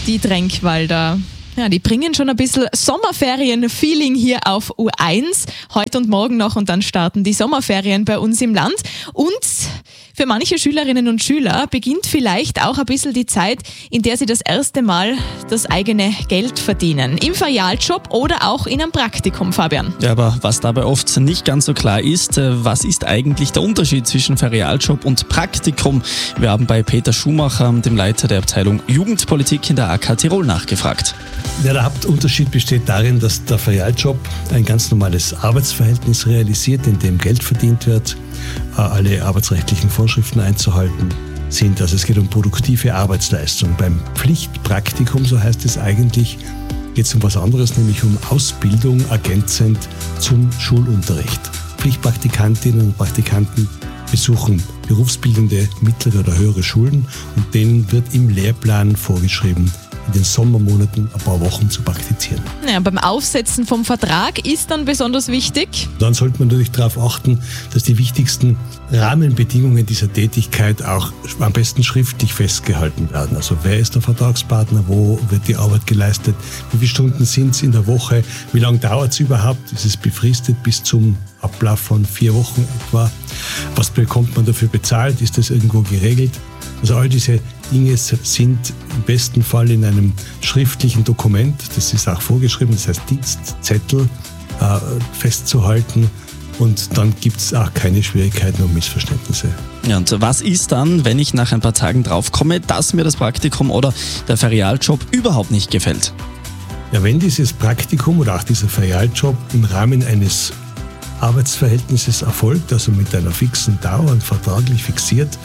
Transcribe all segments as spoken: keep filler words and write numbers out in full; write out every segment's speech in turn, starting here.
Die Tränkwalder. Ja, die bringen schon ein bisschen Sommerferien-Feeling hier auf U eins. Heute und morgen noch und dann starten die Sommerferien bei uns im Land. Und für manche Schülerinnen und Schüler beginnt vielleicht auch ein bisschen die Zeit, in der sie das erste Mal das eigene Geld verdienen. Im Ferialjob oder auch in einem Praktikum, Fabian. Ja, aber was dabei oft nicht ganz so klar ist, was ist eigentlich der Unterschied zwischen Ferialjob und Praktikum? Wir haben bei Peter Schumacher, dem Leiter der Abteilung Jugendpolitik in der A K Tirol, nachgefragt. Ja, der Hauptunterschied besteht darin, dass der Ferialjob ein ganz normales Arbeitsverhältnis realisiert, in dem Geld verdient wird, alle arbeitsrechtlichen Vorschriften einzuhalten sind. Also es geht um produktive Arbeitsleistung. Beim Pflichtpraktikum, so heißt es eigentlich, geht es um was anderes, nämlich um Ausbildung ergänzend zum Schulunterricht. Pflichtpraktikantinnen und Praktikanten besuchen berufsbildende mittlere oder höhere Schulen und denen wird im Lehrplan vorgeschrieben, in den Sommermonaten ein paar Wochen zu praktizieren. Ja, beim Aufsetzen vom Vertrag ist dann besonders wichtig. Dann sollte man natürlich darauf achten, dass die wichtigsten Rahmenbedingungen dieser Tätigkeit auch am besten schriftlich festgehalten werden. Also wer ist der Vertragspartner, wo wird die Arbeit geleistet, wie viele Stunden sind es in der Woche, wie lange dauert es überhaupt, ist es befristet bis zum Ablauf von vier Wochen etwa, was bekommt man dafür bezahlt, ist das irgendwo geregelt. Also all diese Dinge sind im besten Fall in einem schriftlichen Dokument, das ist auch vorgeschrieben, das heißt Dienstzettel, äh, festzuhalten und dann gibt es auch keine Schwierigkeiten und Missverständnisse. Ja, und was ist dann, wenn ich nach ein paar Tagen draufkomme, dass mir das Praktikum oder der Ferialjob überhaupt nicht gefällt? Ja, wenn dieses Praktikum oder auch dieser Ferialjob im Rahmen eines Arbeitsverhältnisses erfolgt, also mit einer fixen Dauer und vertraglich fixiert,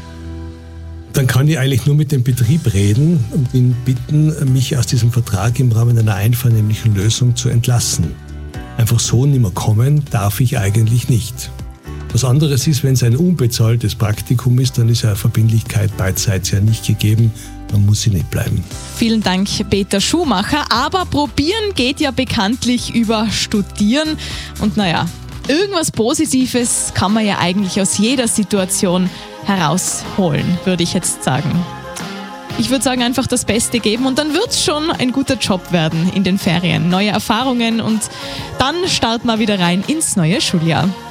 dann kann ich eigentlich nur mit dem Betrieb reden und ihn bitten, mich aus diesem Vertrag im Rahmen einer einvernehmlichen Lösung zu entlassen. Einfach so nicht mehr kommen darf ich eigentlich nicht. Was anderes ist, wenn es ein unbezahltes Praktikum ist, dann ist eine Verbindlichkeit beidseits ja nicht gegeben, dann muss sie nicht bleiben. Vielen Dank, Peter Schumacher. Aber probieren geht ja bekanntlich über Studieren. Und naja, irgendwas Positives kann man ja eigentlich aus jeder Situation herausholen, würde ich jetzt sagen. Ich würde sagen, einfach das Beste geben und dann wird es schon ein guter Job werden in den Ferien. Neue Erfahrungen und dann starten wir wieder rein ins neue Schuljahr.